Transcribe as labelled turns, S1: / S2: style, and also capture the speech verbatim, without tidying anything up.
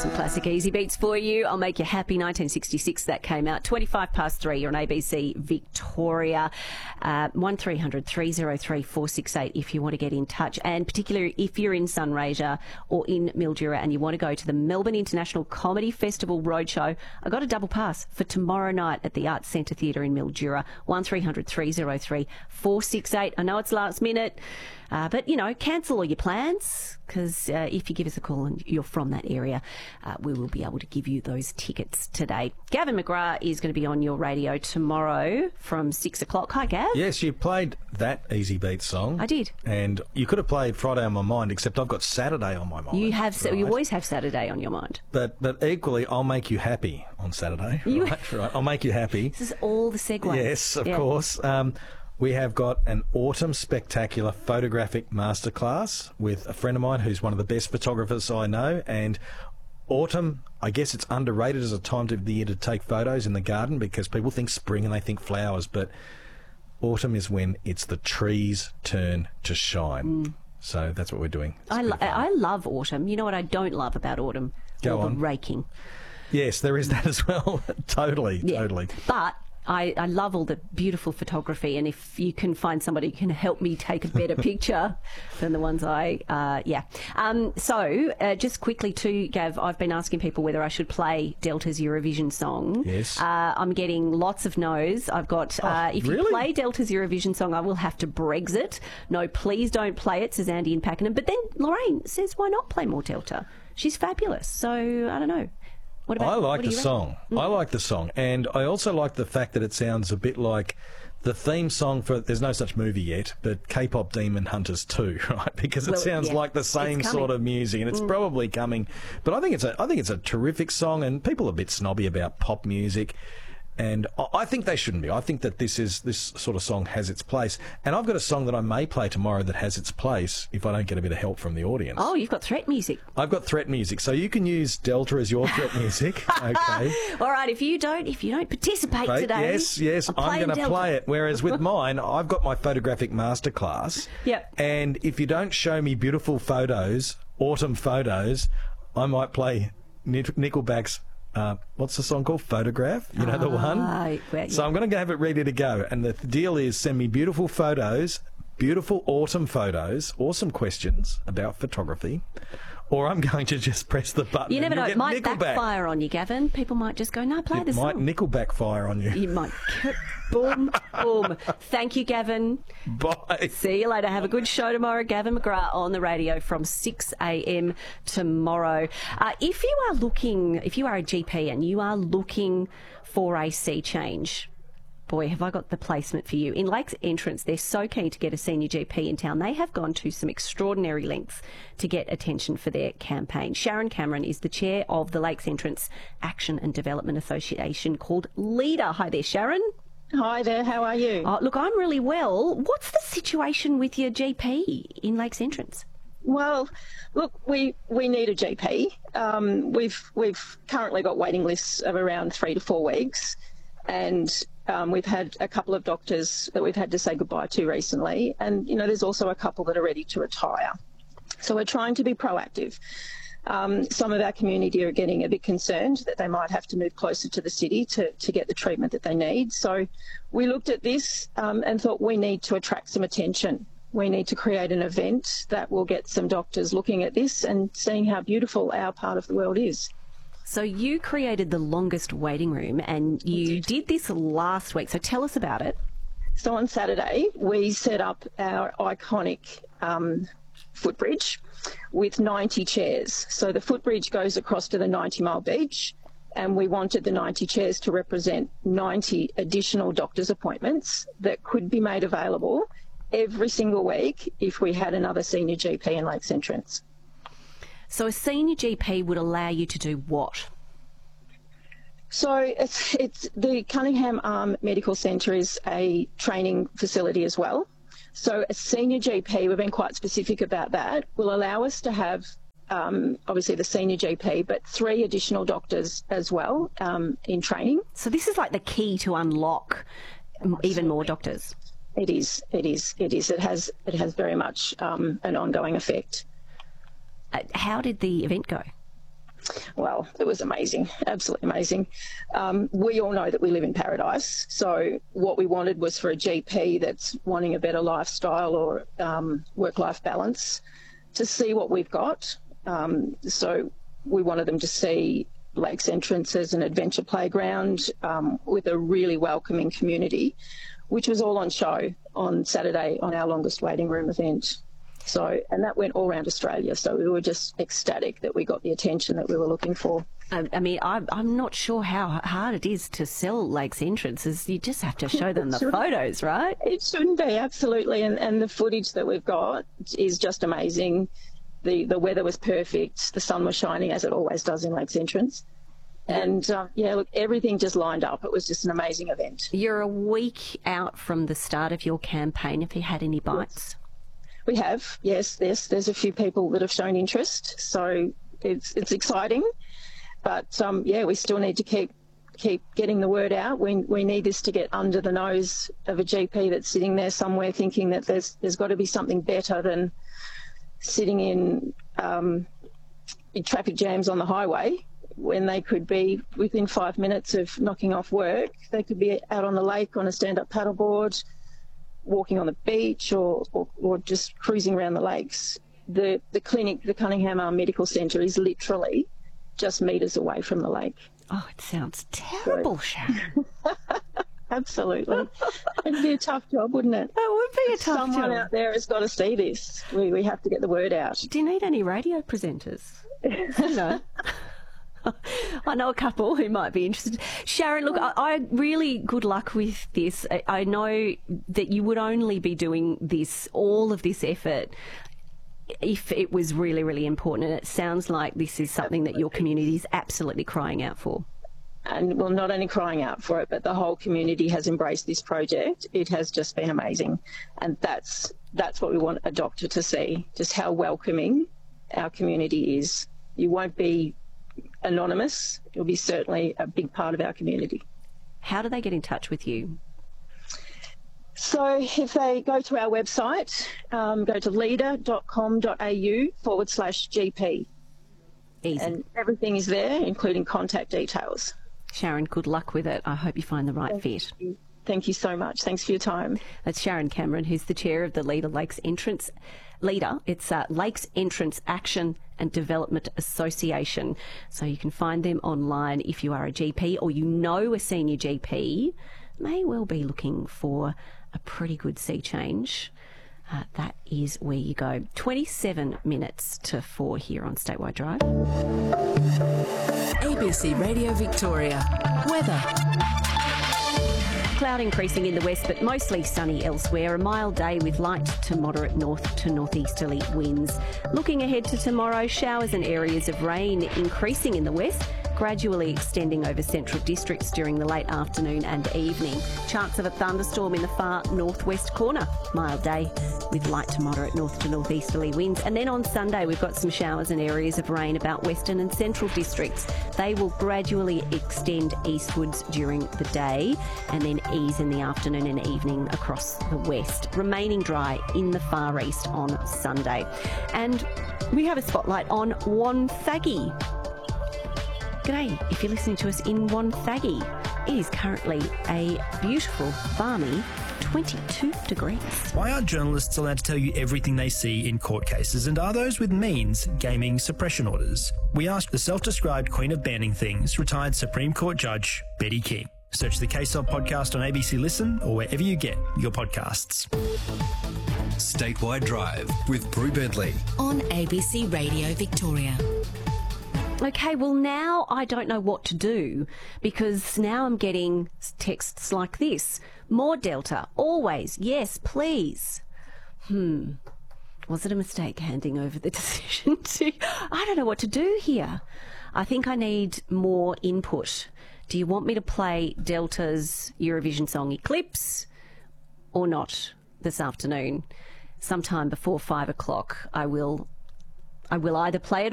S1: Some classic easy beats for you. I'll Make You Happy, nineteen sixty-six, that came out. twenty-five past three, you're on A B C Victoria. Uh, one three hundred three oh three four six eight if you want to get in touch. And particularly if you're in Sunraysia or in Mildura and you want to go to the Melbourne International Comedy Festival Roadshow, I got a double pass for tomorrow night at the Arts Centre Theatre in Mildura. one three hundred three oh three four six eight. I know it's last minute, uh, but, you know, cancel all your plans, because uh, if you give us a call and you're from that area, uh, we will be able to give you those tickets today. Gavin McGrath is going to be on your radio tomorrow from six o'clock. Hi, Gav.
S2: Yes, you played that Easy Beat song.
S1: I did.
S2: And you could have played Friday on my mind, except I've got Saturday on my mind.
S1: You have,
S2: right?
S1: You always have Saturday on your mind.
S2: But but equally, I'll Make You Happy on Saturday.
S1: You...
S2: Right, right. I'll Make You Happy.
S1: This is all the segues.
S2: Yes, of
S1: yeah.
S2: course. Um, we have got an autumn spectacular photographic masterclass with a friend of mine who's one of the best photographers I know. And autumn, I guess it's underrated as a time of the year to take photos in the garden, because people think spring and they think flowers, but autumn is when it's the trees turn to shine. Mm. So that's what we're doing.
S1: I, lo- I love autumn. You know what I don't love about autumn?
S2: Go
S1: All
S2: on.
S1: the raking.
S2: Yes, there is that as well. Totally,
S1: yeah.
S2: totally.
S1: But I, I love all the beautiful photography, and if you can find somebody who can help me take a better picture than the ones I, uh, yeah. Um, so, uh, just quickly too, Gav, I've been asking people whether I should play Delta's Eurovision song.
S2: Yes.
S1: Uh, I'm getting lots of no's. I've got,
S2: oh,
S1: uh, if
S2: really?
S1: you play Delta's Eurovision song, I will have to Brexit. No, please don't play it, says Andy in Pakenham. But then Lorraine says, why not play more Delta? She's fabulous. So, I don't know. What about,
S2: I like
S1: what
S2: the song. Mm. I like the song. And I also like the fact that it sounds a bit like the theme song for, there's no such movie yet, but K-pop Demon Hunters two, right? Because it
S1: well,
S2: sounds
S1: yeah,
S2: like the same sort of music, and it's mm. probably coming. But I think it's a, I think it's a terrific song, and people are a bit snobby about pop music. And I think they shouldn't be. I think that this is this sort of song has its place. And I've got a song that I may play tomorrow that has its place if I don't get a bit of help from the audience.
S1: Oh, you've got threat music.
S2: I've got threat music, so you can use Delta as your threat music. Okay.
S1: All right. If you don't, if you don't participate
S2: right,
S1: today,
S2: yes, yes, I'm going to play it. Whereas with mine, I've got my photographic masterclass.
S1: Yep.
S2: And if you don't show me beautiful photos, autumn photos, I might play Nickelback's. Uh, what's the song called? Photograph? You know uh, the one? Well, yeah. So I'm going to have it ready to go. And the deal is send me beautiful photos, beautiful autumn photos, or some questions about photography, or I'm going to just press the button.
S1: You never know. It might
S2: Nickelback.
S1: backfire on you, Gavin. People might just go, no, play
S2: it
S1: the song.
S2: It might Nickelback fire on you.
S1: You might. Boom, boom. Thank you, Gavin.
S2: Bye.
S1: See you later. Have a good show tomorrow. Gavin McGrath on the radio from six a m tomorrow. Uh, if you are looking, if you are a G P and you are looking for a sea change, boy, have I got the placement for you. In Lakes Entrance, they're so keen to get a senior G P in town. They have gone to some extraordinary lengths to get attention for their campaign. Sharon Cameron is the chair of the Lakes Entrance Action and Development Association called LEADER. Hi there, Sharon.
S3: Hi there, how are you?
S1: Oh, look, I'm really well. What's the situation with your G P in Lakes Entrance?
S3: Well, look, we, we need a G P. Um, we've we've currently got waiting lists of around three to four weeks, and um, we've had a couple of doctors that we've had to say goodbye to recently, and you know there's also a couple that are ready to retire. So we're trying to be proactive. Um, some of our community are getting a bit concerned that they might have to move closer to the city to, to get the treatment that they need. So we looked at this um, and thought we need to attract some attention. We need to create an event that will get some doctors looking at this and seeing how beautiful our part of the world is.
S1: So you created the longest waiting room, and you did this last week. So tell us about it.
S3: So on Saturday, we set up our iconic um, footbridge with ninety chairs. So the footbridge goes across to the ninety mile beach, and we wanted the ninety chairs to represent ninety additional doctor's appointments that could be made available every single week if we had another senior G P in Lakes Entrance.
S1: So a senior G P would allow you to do what?
S3: So it's, it's the Cunningham Arm Medical Centre is a training facility as well. So a senior G P, we've been quite specific about that, will allow us to have um, obviously the senior G P, but three additional doctors as well um, in training.
S1: So this is like the key to unlock even more doctors.
S3: It is, it is, it is. It has, it has very much um, an ongoing effect.
S1: Uh, how did the event go?
S3: Well, it was amazing, absolutely amazing. Um, we all know that we live in paradise, so what we wanted was for a G P that's wanting a better lifestyle or um, work-life balance to see what we've got. Um, so we wanted them to see Lakes Entrance as an adventure playground um, with a really welcoming community, which was all on show on Saturday on our longest waiting room event. So, and that went all around Australia. So we were just ecstatic that we got the attention that we were looking for.
S1: I, I mean, I'm, I'm not sure how hard it is to sell Lakes Entrances. You just have to show them the photos, right?
S3: It shouldn't be, absolutely. And, and the footage that we've got is just amazing. The, the weather was perfect. The sun was shining, as it always does in Lakes Entrance. And, uh, yeah, look, everything just lined up. It was just an amazing event.
S1: You're a week out from the start of your campaign. Have you had any bites?
S3: Yes. We have, yes. There's, there's a few people that have shown interest. So it's it's exciting. But, um, yeah, we still need to keep keep getting the word out. We, we need this to get under the nose of a G P that's sitting there somewhere thinking that there's there's got to be something better than sitting in, um, in traffic jams on the highway, when they could be within five minutes of knocking off work. They could be out on the lake on a stand-up paddleboard, walking on the beach, or, or, or just cruising around the lakes. The, the clinic, the Cunningham Arm Medical Centre, is literally just metres away from the lake.
S1: Oh, it sounds terrible, so, Sharon.
S3: Absolutely. It'd be a tough job, wouldn't it?
S1: It would be a tough
S3: Someone
S1: job.
S3: Someone out there has got to see this. We, we have to get the word out.
S1: Do you need any radio presenters? You know. I know a couple who might be interested. Sharon, look, I, I really good luck with this. I, I know that you would only be doing this, all of this effort, if it was really, really important. And it sounds like this is something that your community is absolutely crying out for.
S3: And, well, not only crying out for it, but the whole community has embraced this project. It has just been amazing. And that's that's what we want a doctor to see, just how welcoming our community is. You won't be anonymous. You'll be certainly a big part of our community.
S1: How do they get in touch with you?
S3: So if they go to our website, um, go to leader.com.au forward slash GP.
S1: Easy.
S3: And everything is there, including contact details.
S1: Sharon, good luck with it. I hope you find the right
S3: Thank
S1: fit.
S3: You. Thank you so much. Thanks for your time.
S1: That's Sharon Cameron, who's the chair of the Leader Lakes Entrance. Leader, it's uh, Lakes Entrance Action and Development Association. So you can find them online if you are a G P or you know a senior G P may well be looking for a pretty good sea change. Uh, that is where you go. twenty-seven minutes to four here on Statewide Drive.
S4: A B C Radio Victoria. Weather.
S1: Cloud increasing in the west, but mostly sunny elsewhere. A mild day with light to moderate north to northeasterly winds. Looking ahead to tomorrow, showers and areas of rain increasing in the west, gradually extending over central districts during the late afternoon and evening. Chance of a thunderstorm in the far northwest corner. Mild day with light to moderate north to northeasterly winds. And then on Sunday, we've got some showers and areas of rain about western and central districts. They will gradually extend eastwards during the day and then ease in the afternoon and evening across the west. Remaining dry in the far east on Sunday. And we have a spotlight on Wonthaggi. G'day, if you're listening to us in Wonthaggi. It is currently a beautiful, balmy twenty-two degrees.
S5: Why aren't journalists allowed to tell you everything they see in court cases, and are those with means gaming suppression orders? We asked the self-described queen of banning things, retired Supreme Court Judge Betty King. Search the Case Of podcast on A B C Listen or wherever you get your podcasts.
S6: Statewide Drive with Prue Bentley
S4: on A B C Radio Victoria.
S1: Okay, well now I don't know what to do because now I'm getting texts like this. More Delta, always, yes, please. Hmm, was it a mistake handing over the decision to... I don't know what to do here. I think I need more input. Do you want me to play Delta's Eurovision song Eclipse or not this afternoon? Sometime before five o'clock I will, I will either play it